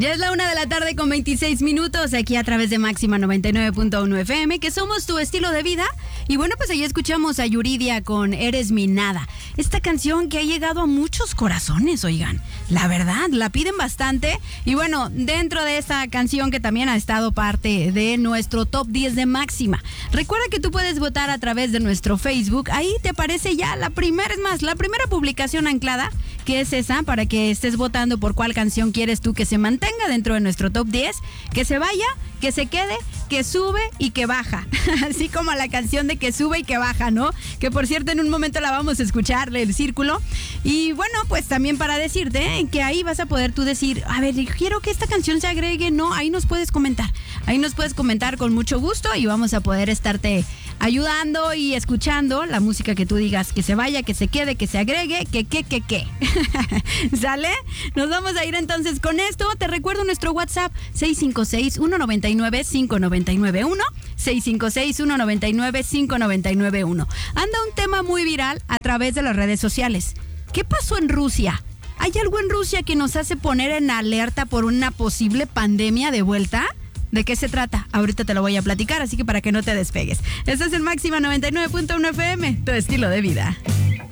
Ya es la 1:00 con 26 minutos aquí a través de Máxima 99.1 FM, que somos tu estilo de vida. Y bueno, pues ahí escuchamos a Yuridia con Eres mi nada. Esta canción que ha llegado a muchos corazones, oigan. La verdad, la piden bastante. Y bueno, dentro de esta canción que también ha estado parte de nuestro top 10 de Máxima. Recuerda que tú puedes votar a través de nuestro Facebook. Ahí te aparece ya la primera publicación anclada, que es esa, para que estés votando por cuál canción quieres tú que se mantenga dentro de nuestro top 10, que se vaya, que se quede, que sube y que baja. Así como la canción de que sube y que baja, ¿no? Que por cierto en un momento la vamos a escuchar, El Círculo. Y bueno, pues también para decirte que ahí vas a poder tú decir, a ver, quiero que esta canción se agregue, ¿no? Ahí nos puedes comentar. Ahí nos puedes comentar con mucho gusto y vamos a poder estarte ayudando y escuchando la música que tú digas, que se vaya, que se quede, que se agregue, que. ¿Sale? Nos vamos a ir entonces con esto. Te recuerdo nuestro WhatsApp 656-199-5991, 656-199-5991. Anda un tema muy viral a través de las redes sociales. ¿Qué pasó en Rusia? ¿Hay algo en Rusia que nos hace poner en alerta por una posible pandemia de vuelta? ¿De qué se trata? Ahorita te lo voy a platicar, así que para que no te despegues. Estás en Máxima 99.1 FM, tu estilo de vida.